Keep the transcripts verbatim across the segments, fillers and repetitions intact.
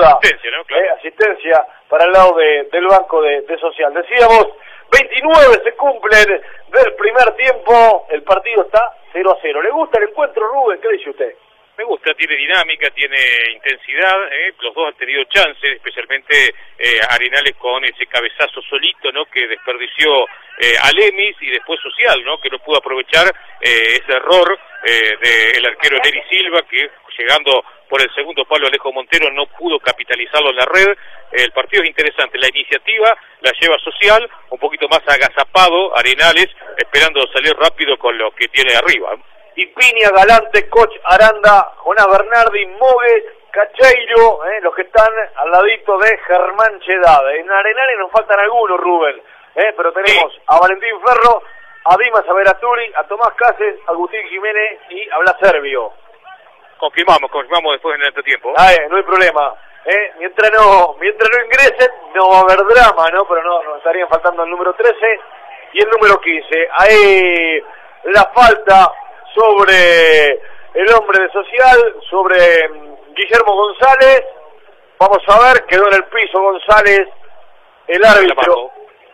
duda. Asistencia, ¿no? Claro. Eh, asistencia para el lado de, del banco de, de Social. Decíamos, veintinueve se cumplen del primer tiempo, el partido está cero a cero. ¿Le gusta el encuentro, Rubén? ¿Qué dice usted? Me gusta, tiene dinámica, tiene intensidad, ¿eh? Los dos han tenido chances, especialmente eh, Arenales con ese cabezazo solito, ¿no? Que desperdició eh, a Lemis, y después Social, ¿no? Que no pudo aprovechar eh, ese error eh, del arquero Neri Silva, que llegando por el segundo palo Alejo Montero no pudo capitalizarlo en la red. El partido es interesante, la iniciativa la lleva Social, un poquito más agazapado Arenales, esperando salir rápido con lo que tiene arriba. Y Piña, Galante, Coach, Aranda, Jonás Bernardi, Mogue, Cacheiro, eh, los que están al ladito de Germán Chedad. En Arenales nos faltan algunos, Rubén, eh, pero tenemos sí. a Valentín Ferro, a Dimas Averaturi, a Tomás Cáceres, a Agustín Jiménez y a Blas Servio. Confirmamos, confirmamos después en el entretiempo. Ah, eh, no hay problema. Eh, mientras no mientras no ingresen, no va a haber drama, ¿no? Pero no, nos estarían faltando el número trece y el número quince. Ahí la falta sobre el hombre de Social, sobre Guillermo González. Vamos a ver, quedó en el piso González, el árbitro.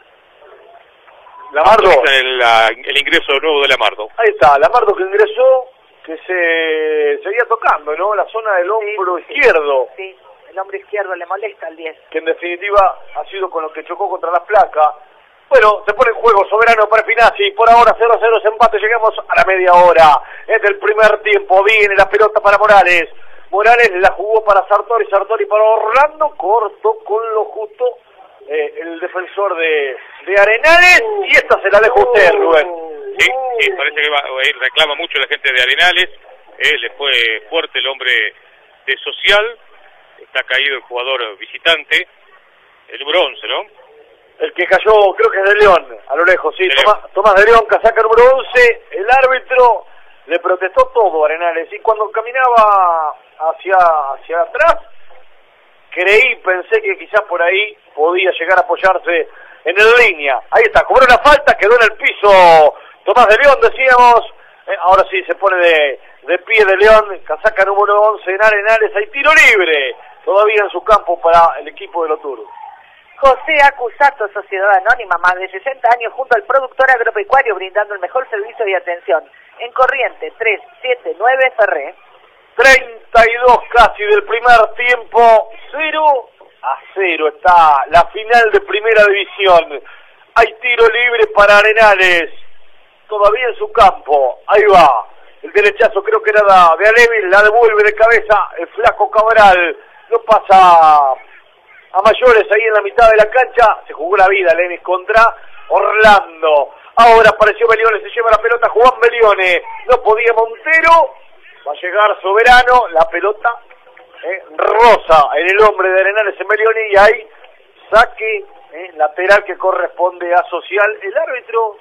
Lamardo. El, el ingreso nuevo de Lamardo. Ahí está, Lamardo que ingresó, que se seguía tocando, ¿no? La zona del hombro sí, izquierdo. Sí, el hombro izquierdo le molesta al diez. Que en definitiva ha sido con lo que chocó contra las placas. Bueno, se pone en juego Soberano para Pinazzi, por ahora cero a cero ese empate, llegamos a la media hora, es del primer tiempo, viene la pelota para Morales, Morales la jugó para Sartori, Sartori para Orlando, corto con lo justo eh, el defensor de, de Arenales, y esta se la deja usted, Rubén. Sí, sí, parece que va, eh, reclama mucho la gente de Arenales, eh, le fue fuerte el hombre de Social, está caído el jugador visitante, el número once, ¿no? El que cayó, creo que es de León, a lo lejos, sí, Tomás, Tomás de León, casaca número once, el árbitro le protestó todo a Arenales, y cuando caminaba hacia, hacia atrás, creí, pensé que quizás por ahí podía llegar a apoyarse en el línea. Ahí está, cobró la falta, quedó en el piso Tomás de León, decíamos, eh, ahora sí se pone de, de pie de León, casaca número once en Arenales, hay tiro libre, todavía en su campo para el equipo de Lotur. José Acusato, Sociedad Anónima, más de sesenta años junto al productor agropecuario, brindando el mejor servicio y atención. En Corriente, tres siete nueve Ferré. treinta y dos casi del primer tiempo, cero a cero está la final de primera división. Hay tiro libre para Arenales, todavía en su campo, ahí va. El derechazo creo que era de Alevis, la devuelve de cabeza el flaco Cabral, no pasa a mayores ahí en la mitad de la cancha, se jugó la vida Lenis contra Orlando. Ahora apareció Belione, se lleva la pelota Juan Belione, no podía Montero, va a llegar Soberano, la pelota eh, rosa en el hombre de Arenales en Belione, y ahí saque eh, lateral que corresponde a Social. El árbitro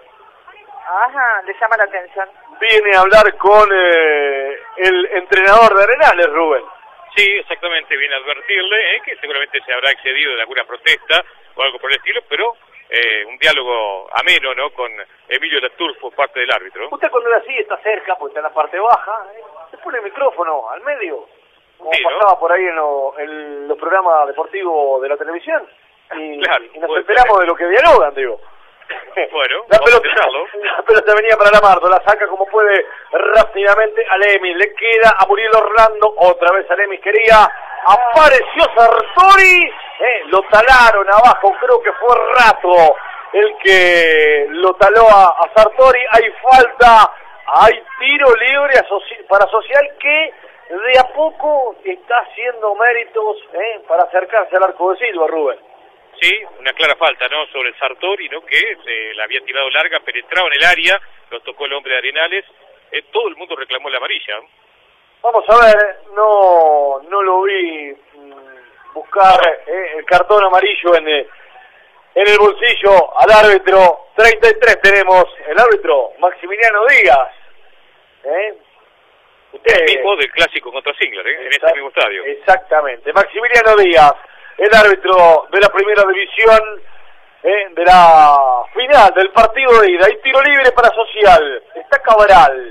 Ajá, le llama la atención. Viene a hablar con eh, el entrenador de Arenales, Rubén. Sí, exactamente, viene a advertirle eh, que seguramente se habrá excedido de alguna protesta o algo por el estilo, pero eh, un diálogo ameno, ¿no?, con Emilio Latur por parte del árbitro. Usted cuando era así está cerca, porque está en la parte baja, eh, se pone el micrófono al medio, como sí, pasaba ¿no? por ahí en, lo, en los programas deportivos de la televisión, y, claro, y nos enteramos ser. de lo que dialogan, digo. Bueno, la pelota, la pelota venía para Lamardo, la saca como puede rápidamente a Lemis, le queda a Muriel Orlando, otra vez a Lemis quería, apareció Sartori, eh, lo talaron abajo, creo que fue Rato el que lo taló a, a Sartori, hay falta, hay tiro libre a Soci para Social, que de a poco está haciendo méritos eh, para acercarse al arco de Silva, Rubén. Sí, una clara falta, ¿no?, sobre el Sartori, ¿no?, que se la había tirado larga, penetraba en el área, lo tocó el hombre de Arenales, eh, todo el mundo reclamó la amarilla. Vamos a ver, no no lo vi mmm, buscar eh, el cartón amarillo en, eh, en el bolsillo al árbitro. Treinta y tres tenemos, el árbitro Maximiliano Díaz. ¿Eh? Usted, el mismo del clásico contra Singler, ¿eh?, en este mismo estadio. Exactamente, Maximiliano Díaz, el árbitro de la primera división, eh, de la final del partido de ida. Hay tiro libre para Social, está Cabral.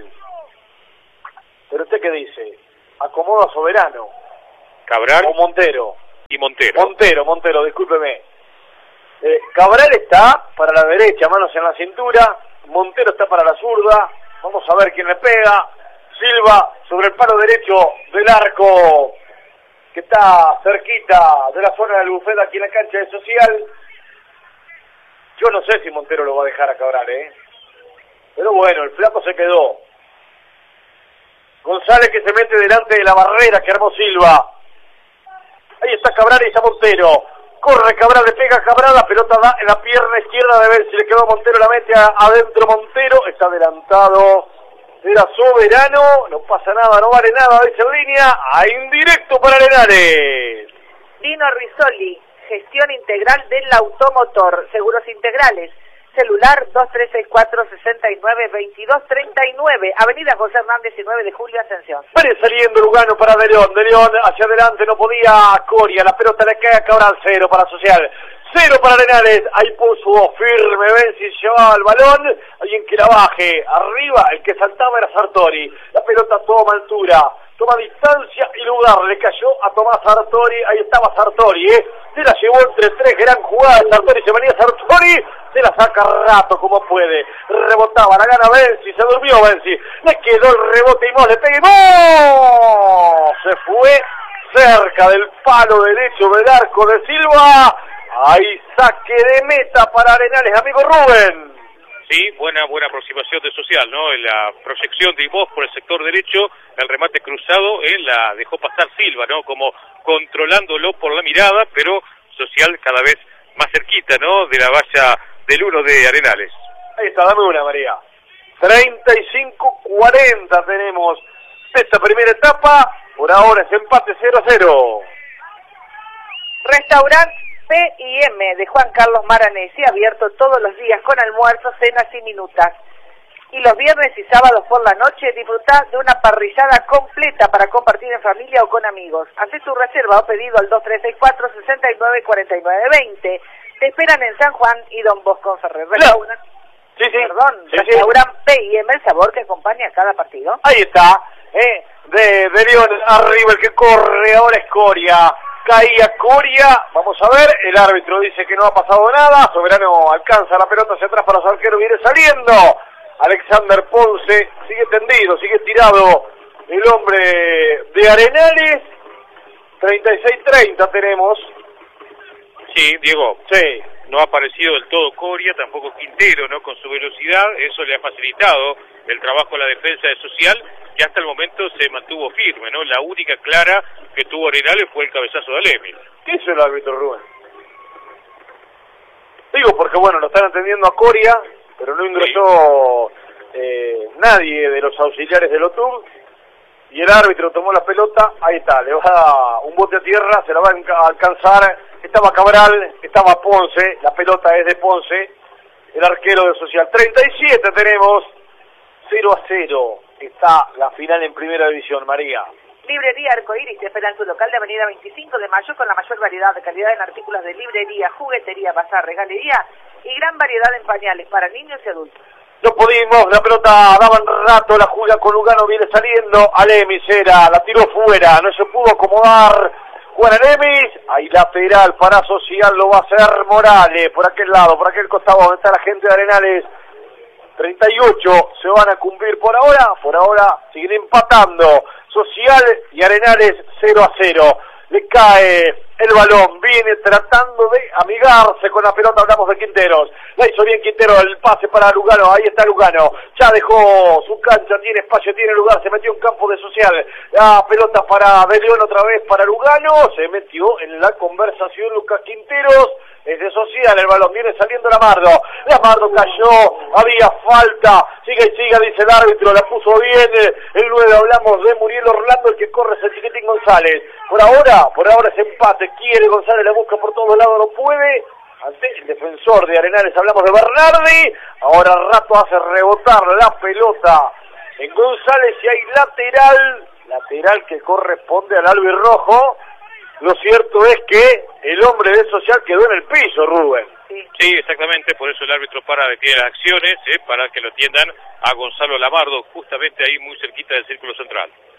Pero usted qué dice, acomoda Soberano, Cabral o Montero. Y y Montero. Montero, Montero, discúlpeme. Eh, Cabral está para la derecha, manos en la cintura. Montero está para la zurda. Vamos a ver quién le pega. Silva sobre el palo derecho del arco, que está cerquita de la zona del bufete aquí en la cancha de Social. Yo no sé si Montero lo va a dejar a Cabral, ¿eh? Pero bueno, el flaco se quedó. González que se mete delante de la barrera que armó Silva. Ahí está Cabral y está Montero. Corre Cabral, le pega a Cabral, la pelota da en la pierna izquierda de ver si le quedó a Montero, la mete a, adentro Montero, está adelantado. Era Soberano, no pasa nada, no vale nada, dice en línea, a indirecto para Arenales. Dino Rizzoli, gestión integral del automotor, seguros integrales, celular dos tres seis cuatro, seis nueve, veintidós treinta y nueve, avenida José Hernández y nueve de julio, Ascensión. Viene saliendo Lugano para De León, De León hacia adelante, no podía Coria, la pelota le cae a Cabral, cero para Social. Cero para Arenales, ahí puso firme Benzi, llevaba el balón, alguien que la baje, arriba el que saltaba era Sartori, la pelota toma altura, toma distancia y lugar, le cayó a Tomás Sartori, ahí estaba Sartori, ¿eh? Se la llevó entre tres, gran jugada de Sartori, se venía Sartori, se la saca rato como puede, rebotaba, la gana Benzi, se durmió Benzi, le quedó el rebote y Mos le pega y ¡Mos! Se fue cerca del palo derecho del arco de Silva. Ahí saque de meta para Arenales, amigo Rubén. Sí, buena buena aproximación de Social, ¿no? En la proyección de Ibos por el sector derecho, el remate cruzado, él la dejó pasar Silva, ¿no? Como controlándolo por la mirada, pero Social cada vez más cerquita, ¿no? De la valla del uno de Arenales. Ahí está, dame una, María. treinta y cinco cuarenta tenemos esta primera etapa, por ahora es empate cero a cero. Restaurante P y M de Juan Carlos Maranesi, abierto todos los días con almuerzos, cenas y minutas. Y los viernes y sábados por la noche disfrutá de una parrillada completa para compartir en familia o con amigos. Hacé tu reserva o pedido al dos tres seis cuatro, seis nueve cuatro nueve dos cero. Te esperan en San Juan y Don Bosco Ferrer. Restaurant, sí, sí. Perdón, sí, Restaurant sí. P y M, el sabor que acompaña a cada partido. Ahí está, eh, de, de León arriba el que corre, ahora es Coria. Caía Coria, vamos a ver, el árbitro dice que no ha pasado nada, Soberano alcanza la pelota hacia atrás para su arquero, viene saliendo, Alexander Ponce, sigue tendido, sigue tirado el hombre de Arenales, treinta y seis treinta tenemos. Sí, Diego, sí. No ha aparecido del todo Coria, tampoco Quintero, ¿no? Con su velocidad, eso le ha facilitado el trabajo a la defensa de Social, que hasta el momento se mantuvo firme, ¿no? La única clara que tuvo Arenales fue el cabezazo de Alemil. ¿Qué hizo el árbitro, Rubén? Digo porque, bueno, lo están atendiendo a Coria, pero no ingresó eh, nadie de los auxiliares del O T U B, y el árbitro tomó la pelota, ahí está, le va a dar un bote a tierra, se la va a alcanzar, estaba Cabral, estaba Ponce, la pelota es de Ponce, el arquero de Social. treinta y siete tenemos, cero a cero, está la final en primera división, María. Librería Arcoíris te espera en su local de avenida veinticinco de mayo con la mayor variedad de calidad en artículos de librería, juguetería, bazar, regalería y gran variedad en pañales para niños y adultos. No pudimos, la pelota daban rato, la juega con Lugano, viene saliendo, Alemis era, la tiró fuera, no se pudo acomodar Juan Alemis, ahí lateral para Social, lo va a hacer Morales, por aquel lado, por aquel costado donde está la gente de Arenales. treinta y ocho se van a cumplir por ahora, por ahora siguen empatando Social y Arenales cero a cero. Le cae el balón, viene tratando de amigarse con la pelota, hablamos de Quinteros, la hizo bien Quintero, el pase para Lugano, ahí está Lugano, ya dejó su cancha, tiene espacio, tiene lugar, se metió en campo de Social, la pelota para De León otra vez para Lugano, se metió en la conversación Lucas Quinteros, es de Social, el balón viene saliendo Lamardo, Lamardo cayó, había falta, sigue y sigue, dice el árbitro, la puso bien, el nueve hablamos de Muriel Orlando, el que corre es el Chiquitín González, por ahora, por ahora es empate, quiere González, la busca por todos lados, no puede, ante el defensor de Arenales hablamos de Bernardi, ahora al rato hace rebotar la pelota en González y hay lateral, lateral que corresponde al albirrojo. Lo cierto es que el hombre de Social quedó en el piso, Rubén. Sí, sí exactamente, por eso el árbitro para detiene las acciones, ¿eh? Para que lo atiendan a Gonzalo Lamardo, justamente ahí muy cerquita del círculo central.